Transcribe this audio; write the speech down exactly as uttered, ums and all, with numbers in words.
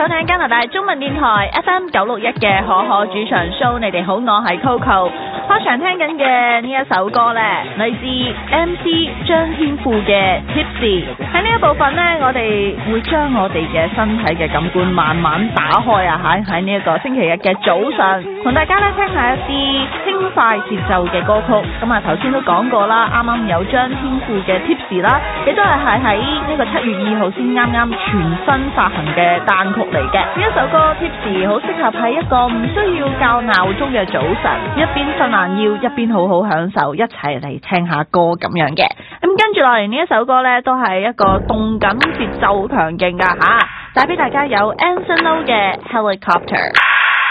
收聽加拿大中文電台 F M 九六一嘅可可主場 show， 你哋好，我係 Coco。開場聽緊嘅呢一首歌呢，嚟自 M C 張天賦嘅 Tipsy。喺呢一部分呢，我哋會將我哋嘅身體嘅感官慢慢打開啊！喺喺呢一個星期日嘅早上，同大家呢聽下一啲輕快節奏嘅歌曲。咁啊，頭先都講過啦，啱啱有張天賦嘅 Tipsy 啦，亦都係係喺呢個七月二號先啱啱全新發行嘅單曲嚟嘅。呢一首歌 Tipsy 好適合喺一個唔需要校鬧鐘嘅早晨，一邊瞓懶腰，一邊好好享受，一齊嚟聽下歌咁樣嘅。咁跟住落嚟呢一首歌呢，都係一個動感節奏強勁噶吓，帶俾大家有 Anson Lo 嘅 Helicopter。